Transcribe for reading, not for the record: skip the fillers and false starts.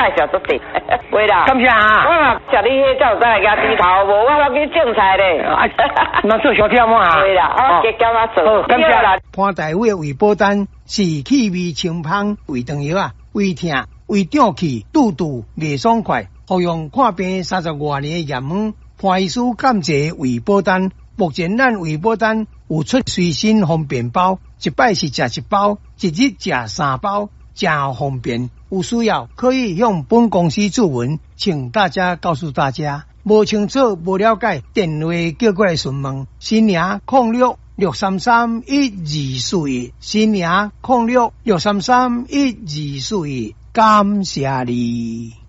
绍足对，袂啦。 感谢啊！ 我嘛食你迄才有再来甲低头，无我要去种菜咧。 那做小跳嘛？ 对啦，我加减啊做。 好，感谢啦。潘大伟胃保丹是气味清芳胃肠药啊，胃痛、胃胀气、肚肚袂爽快，服用看病30多年的验方，潘医师感谢胃保丹。目前咱胃保丹有出随身方便包，一摆是食1包，一日食3包，真方便。有需要可以向本公司注文，请大家告诉大家。无清楚、无了解，电话叫过来询问。新娘0663311241，新娘0663311241，感谢你。